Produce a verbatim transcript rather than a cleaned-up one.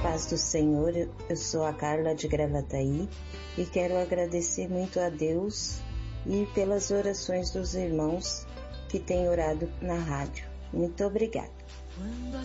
paz do Senhor, eu sou a Carla de Gravataí e quero agradecer muito a Deus e pelas orações dos irmãos que têm orado na rádio. Muito obrigada.